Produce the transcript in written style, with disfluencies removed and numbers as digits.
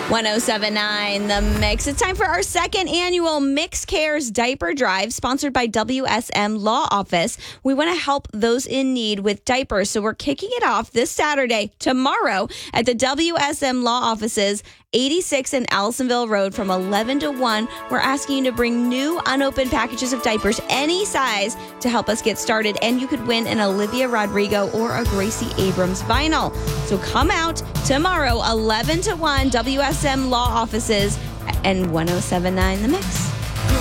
1079 The Mix. It's time for our second annual Mix Cares Diaper Drive, sponsored by WSM Law Office. We want to help those in need with diapers, so we're kicking it off this Saturday, tomorrow, at the WSM Law Offices, 86 and Allisonville Road from 11 to 1. We're asking you to bring new unopened packages of diapers, any size, to help us get started. And you could win an Olivia Rodrigo or a Gracie Abrams vinyl. So come out tomorrow, 11 to 1, WSM Law Offices and 1079 The Mix.